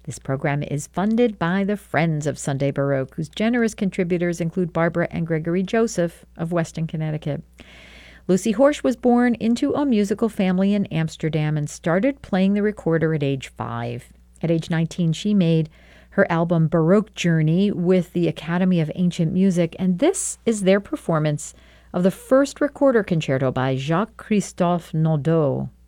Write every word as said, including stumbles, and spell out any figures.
This program is funded by the Friends of Sunday Baroque, whose generous contributors include Barbara and Gregory Joseph of Weston, Connecticut. Lucy Horsch was born into a musical family in Amsterdam and started playing the recorder at age five. At age nineteen, she made her album Baroque Journey with the Academy of Ancient Music, and this is their performance of the first recorder concerto by Jacques-Christophe Naudot.